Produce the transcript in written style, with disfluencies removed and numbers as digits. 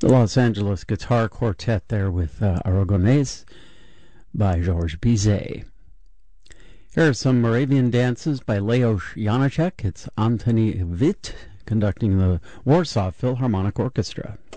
The Los Angeles Guitar Quartet there with Aragonés by Georges Bizet. Here are some Moravian dances by Leos Janáček. It's Antoni Vit conducting the Warsaw Philharmonic Orchestra.